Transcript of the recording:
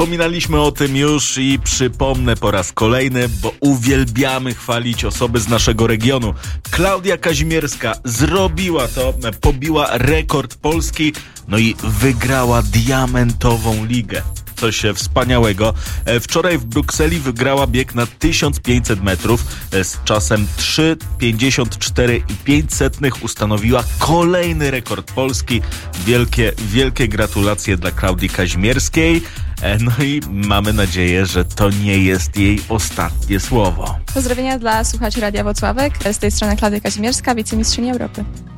Wspominaliśmy o tym już i przypomnę po raz kolejny, bo uwielbiamy chwalić osoby z naszego regionu. Klaudia Kazimierska zrobiła to, pobiła rekord Polski, no i wygrała diamentową ligę. Coś wspaniałego. Wczoraj w Brukseli wygrała bieg na 1500 metrów z czasem 3:54,05. Ustanowiła kolejny rekord Polski. Wielkie gratulacje dla Klaudii Kazimierskiej. No i mamy nadzieję, że to nie jest jej ostatnie słowo. Pozdrowienia dla słuchaczy Radia Włocławek. Z tej strony Klaudia Kazimierska, wicemistrzyni Europy.